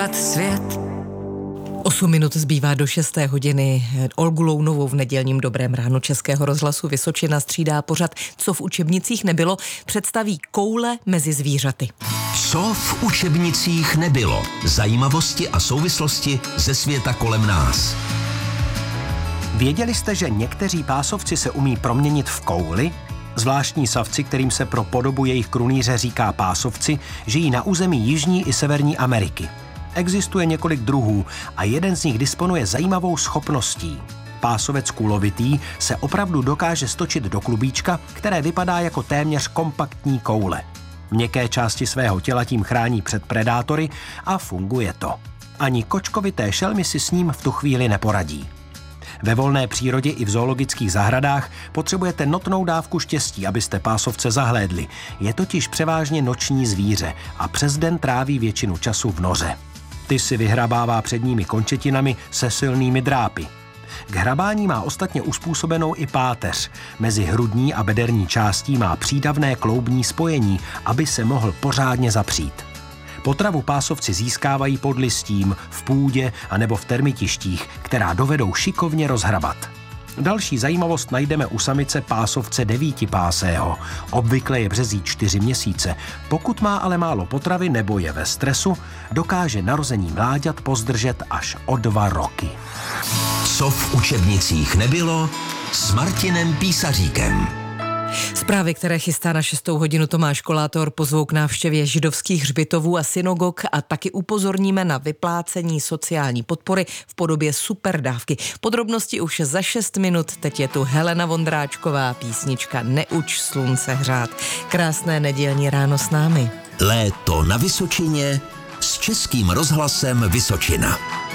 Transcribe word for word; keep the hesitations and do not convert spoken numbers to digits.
Svět. Osm minut zbývá do šesté hodiny. Olgu Lounovou v nedělním Dobrém ránu Českého rozhlasu Vysočina střídá pořad Co v učebnicích nebylo, představí koule mezi zvířaty. Co v učebnicích nebylo. Zajímavosti a souvislosti ze světa kolem nás. Věděli jste, že někteří pásovci se umí proměnit v kouli? Zvláštní savci, kterým se pro podobu jejich krunýře říká pásovci, žijí na území Jižní i Severní Ameriky. Existuje několik druhů a jeden z nich disponuje zajímavou schopností. Pásovec kůlovitý se opravdu dokáže stočit do klubíčka, které vypadá jako téměř kompaktní koule. Měkké části svého těla tím chrání před predátory a funguje to. Ani kočkovité šelmy si s ním v tu chvíli neporadí. Ve volné přírodě i v zoologických zahradách potřebujete notnou dávku štěstí, abyste pásovce zahlédli. Je totiž převážně noční zvíře a přes den tráví většinu času v noře. Ty si vyhrabává předními končetinami se silnými drápy. K hrabání má ostatně uspůsobenou i páteř. Mezi hrudní a bederní částí má přídavné kloubní spojení, aby se mohl pořádně zapřít. Potravu pásovci získávají pod listím, v půdě anebo v termitištích, která dovedou šikovně rozhrabat. Další zajímavost najdeme u samice pásovce devítipásého. Obvykle je březí čtyři měsíce. Pokud má ale málo potravy nebo je ve stresu, dokáže narození mláďat pozdržet až o dva roky. Co v učebnicích nebylo s Martinem Písaříkem. Zprávy, které chystá na šestou hodinu Tomáš Kolátor, pozvou k návštěvě židovských hřbitovů a synagog a taky upozorníme na vyplácení sociální podpory v podobě superdávky. Podrobnosti už za šest minut, teď je tu Helena Vondráčková, písnička Neuč slunce hřát. Krásné nedělní ráno s námi. Léto na Vysočině s Českým rozhlasem Vysočina.